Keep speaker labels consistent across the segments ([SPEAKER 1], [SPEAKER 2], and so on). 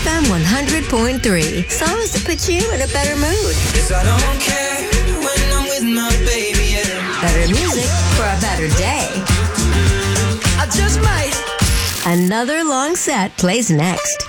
[SPEAKER 1] FM 100.3. Songs that put you in a better mood.
[SPEAKER 2] 'Cause I don't care when I'm with my baby, yeah.
[SPEAKER 1] Better music for a better day.
[SPEAKER 2] I just might.
[SPEAKER 1] Another long set plays next.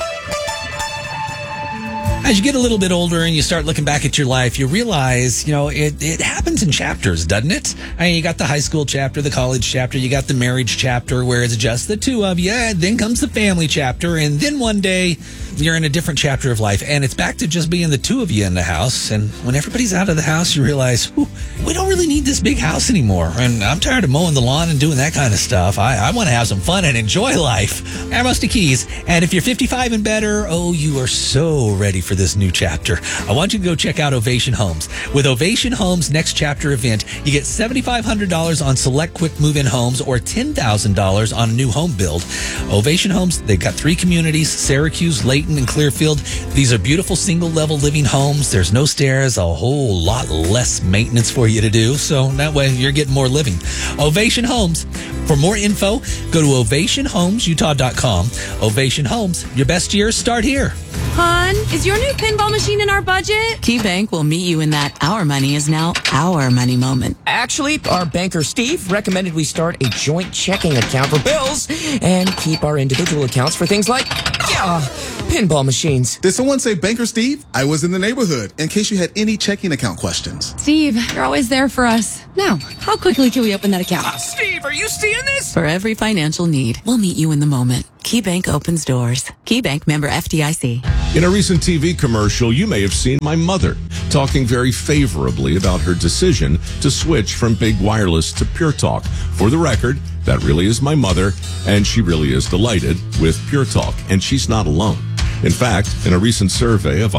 [SPEAKER 3] As you get a little bit older and you start looking back at your life, you realize, it happens in chapters, doesn't it? I mean, you got the high school chapter, the college chapter, you got the marriage chapter where it's just the two of you, and then comes the family chapter, and then one day you're in a different chapter of life, and it's back to just being the two of you in the house. And when everybody's out of the house, you realize, we don't really need this big house anymore, and I'm tired of mowing the lawn and doing that kind of stuff. I want to have some fun and enjoy life. I'm Rusty Keys, and if you're 55 and better, you are so ready for this new chapter. I want you to go check out Ovation Homes. With Ovation Homes' Next Chapter event, you get $7,500 on select quick move-in homes or $10,000 on a new home build. Ovation Homes, they've got 3 communities, Syracuse, Layton, and Clearfield. These are beautiful single-level living homes. There's no stairs, a whole lot less maintenance for you to do, so that way you're getting more living. Ovation Homes. For more info, go to ovationhomesutah.com. Ovation Homes, your best years start here.
[SPEAKER 4] Hon, is your new pinball machine in our budget?
[SPEAKER 5] KeyBank will meet you in that our money is now our money moment.
[SPEAKER 6] Actually, our banker Steve recommended we start a joint checking account for bills and keep our individual accounts for things like, pinball machines.
[SPEAKER 7] Did someone say Banker Steve? I was in the neighborhood in case you had any checking account questions.
[SPEAKER 4] Steve, you're always there for us. Now, how quickly can we open that account?
[SPEAKER 6] Steve, are you seeing this?
[SPEAKER 5] For every financial need, we'll meet you in the moment. KeyBank opens doors. KeyBank, member FDIC.
[SPEAKER 8] In a recent TV commercial, you may have seen my mother talking very favorably about her decision to switch from big wireless to Pure Talk. For the record, that really is my mother, and she really is delighted with Pure Talk, and she's not alone. In fact, in a recent survey of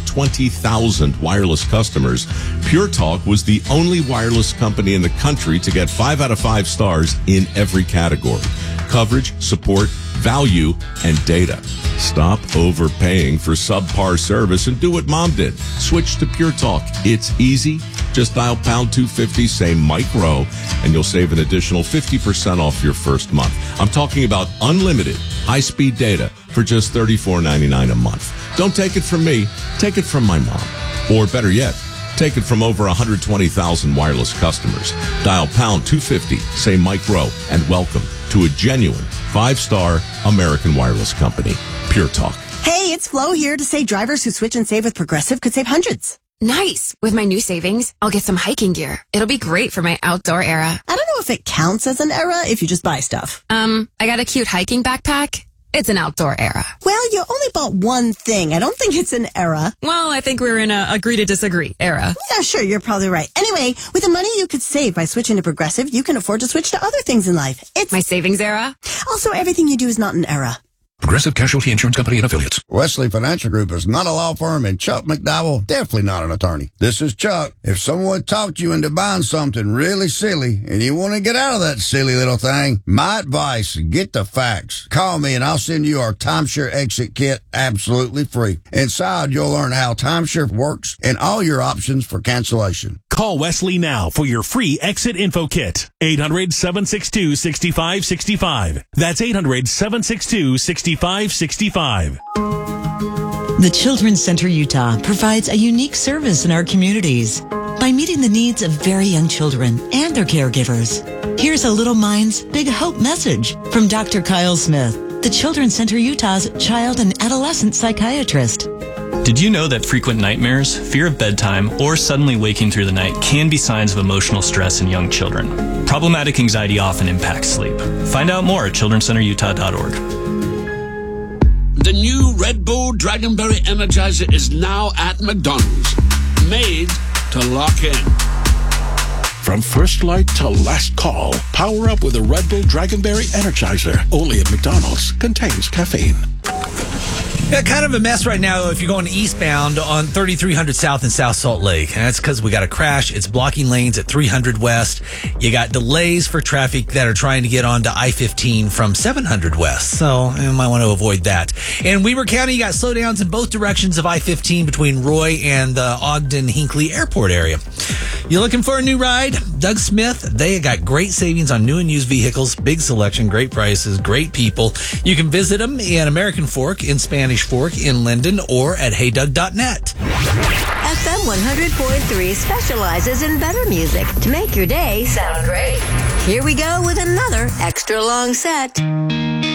[SPEAKER 8] 120,000 wireless customers, Pure Talk was the only wireless company in the country to get 5 out of 5 stars in every category: coverage, support, value, and data. Stop overpaying for subpar service and do what Mom did. Switch to Pure Talk. It's easy. Just dial pound 250, say Mike Rowe, and you'll save an additional 50% off your first month. I'm talking about unlimited high-speed data for just $34.99 a month. Don't take it from me. Take it from my mom. Or better yet, take it from over 120,000 wireless customers. Dial pound 250, say Mike Rowe, and welcome to a genuine 5-star American wireless company, Pure Talk.
[SPEAKER 9] Hey, it's Flo here to say drivers who switch and save with Progressive could save hundreds.
[SPEAKER 10] Nice. With my new savings, I'll get some hiking gear. It'll be great for my outdoor era.
[SPEAKER 9] I don't know if it counts as an era if you just buy stuff.
[SPEAKER 10] I got a cute hiking backpack. It's an outdoor era.
[SPEAKER 9] Well, you only bought one thing. I don't think it's an era.
[SPEAKER 10] Well, I think we're in a agree to disagree era.
[SPEAKER 9] Yeah, sure, you're probably right. Anyway, with the money you could save by switching to Progressive, you can afford to switch to other things in life. It's
[SPEAKER 10] my savings era.
[SPEAKER 9] Also, everything you do is not an era.
[SPEAKER 11] Progressive Casualty Insurance Company and Affiliates.
[SPEAKER 12] Wesley Financial Group is not a law firm, and Chuck McDowell definitely not an attorney. This is Chuck. If someone talked you into buying something really silly and you want to get out of that silly little thing, my advice, get the facts. Call me and I'll send you our timeshare exit kit absolutely free. Inside, you'll learn how timeshare works and all your options for cancellation.
[SPEAKER 13] Call Wesley now for your free exit info kit. 800-762-6565. That's 800-762-6565.
[SPEAKER 14] The Children's Center Utah provides a unique service in our communities by meeting the needs of very young children and their caregivers. Here's a Little Minds Big Hope message from Dr. Kyle Smith, the Children's Center Utah's child and adolescent psychiatrist.
[SPEAKER 15] Did you know that frequent nightmares, fear of bedtime, or suddenly waking through the night can be signs of emotional stress in young children? Problematic anxiety often impacts sleep. Find out more at childrencenterutah.org.
[SPEAKER 16] The new Red Bull Dragonberry Energizer is now at McDonald's. Made to lock in.
[SPEAKER 11] From first light to last call, power up with a Red Bull Dragonberry Energizer. Only at McDonald's. Contains caffeine.
[SPEAKER 3] Yeah, kind of a mess right now if you're going eastbound on 3300 South in South Salt Lake. And that's because we got a crash. It's blocking lanes at 300 West. You got delays for traffic that are trying to get onto I-15 from 700 West. So you might want to avoid that. In Weber County, you got slowdowns in both directions of I-15 between Roy and the Ogden-Hinckley Airport area. You looking for a new ride? Doug Smith, they got great savings on new and used vehicles, big selection, great prices, great people. You can visit them in American Fork, in Spanish Fork, in Linden, or at heydoug.net.
[SPEAKER 1] FM 100.3 specializes in better music to make your day sound great. Here we go with another extra long set.